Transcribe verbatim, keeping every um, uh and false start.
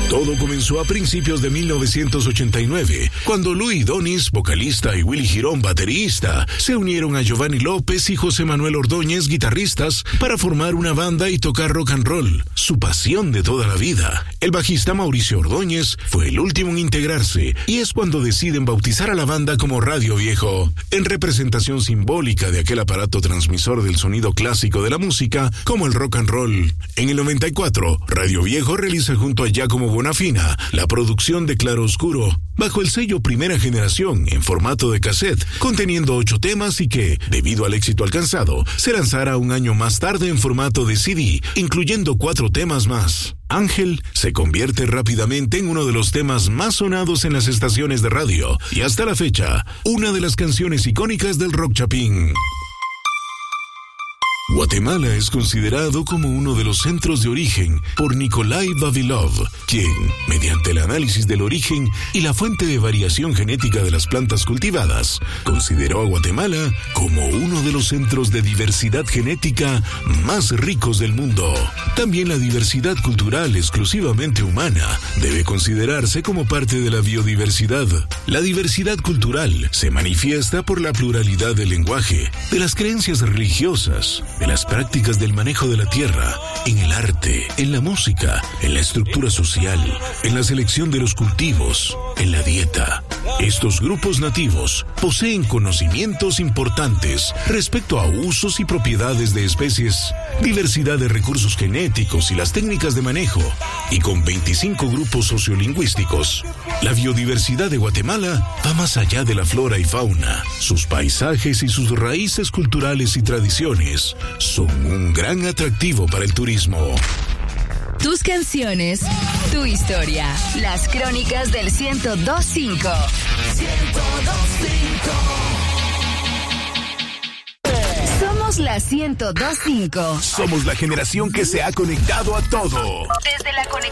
Todo comenzó a principios de mil novecientos ochenta y nueve, cuando Luis Donis, vocalista, y Willy Girón, baterista, se unieron a Giovanni López y José Manuel Ordóñez, guitarristas, para formar una banda y tocar rock and roll, su pasión de toda la vida. El bajista Mauricio Ordóñez fue el último en integrarse, y es cuando deciden bautizar a la banda como Radio Viejo, en representación simbólica de aquel aparato transmisor del sonido clásico de la música, como el rock and roll. En el noventa y cuatro, Radio Viejo realiza junto a Giacomo Bonafina la producción de Claro Oscuro, bajo el sello Primera Generación, en formato de cassette, conteniendo ocho temas y que, debido al éxito alcanzado, se lanzará un año más tarde en formato de C D, incluyendo cuatro temas más. Ángel se convierte rápidamente en uno de los temas más sonados en las estaciones de radio y hasta la fecha, una de las canciones icónicas del rock chapín. Guatemala es considerado como uno de los centros de origen por Nikolai Vavilov, quien, mediante el análisis del origen y la fuente de variación genética de las plantas cultivadas, consideró a Guatemala como uno de los centros de diversidad genética más ricos del mundo. También la diversidad cultural exclusivamente humana debe considerarse como parte de la biodiversidad. La diversidad cultural se manifiesta por la pluralidad del lenguaje, de las creencias religiosas, de las prácticas del manejo de la tierra, en el arte, en la música, en la estructura social, en la selección de los cultivos, en la dieta. Estos grupos nativos poseen conocimientos importantes respecto a usos y propiedades de especies, diversidad de recursos genéticos y las técnicas de manejo, y con veinticinco grupos sociolingüísticos. La biodiversidad de Guatemala va más allá de la flora y fauna. Sus paisajes y sus raíces culturales y tradiciones son un gran atractivo para el turismo. Tus canciones, tu historia. Las crónicas del ciento dos punto cinco. ciento dos punto cinco. Somos la ciento dos punto cinco. Somos la generación que se ha conectado a todo. Desde la conexión